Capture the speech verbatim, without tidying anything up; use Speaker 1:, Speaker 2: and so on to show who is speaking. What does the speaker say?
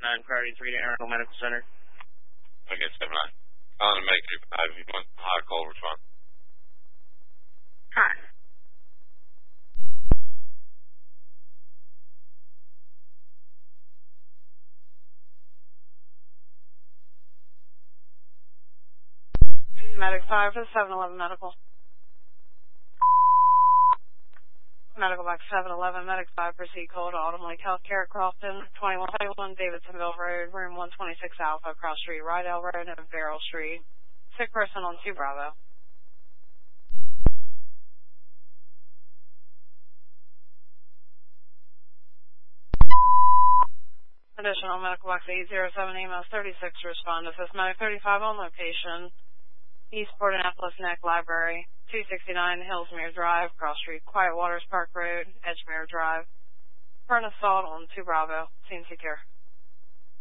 Speaker 1: nine, priority three to Arundel Medical Center.
Speaker 2: Okay, seven nine. Calling to make two five. You want high call response?
Speaker 1: Hi.
Speaker 3: Medic five to seven eleven Medical. Medical back seven eleven, Medic five, proceed call to Autumn Lake Healthcare, Crofton, twenty-one twenty-one Davidsonville Road, room one twenty-six Alpha, Cross Street, Rydell Road, and Farrell Street. Sick person on two Bravo. Additional medical box eight zero seven, E M S thirty-six, respond to this medic thirty-five on location. East Port Annapolis Neck Library, two sixty-nine Hillsmere Drive, Cross Street, Quiet Waters Park Road, Edgemere Drive. For an assault on two Bravo, scene secure.